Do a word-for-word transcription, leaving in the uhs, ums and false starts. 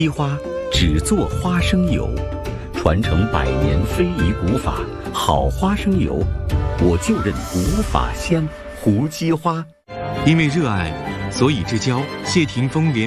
鸡花只做花生油，传承百年非遗古法，好花生油，我就认古法香。胡鸡花， 因为热爱，所以之交。谢霆锋联。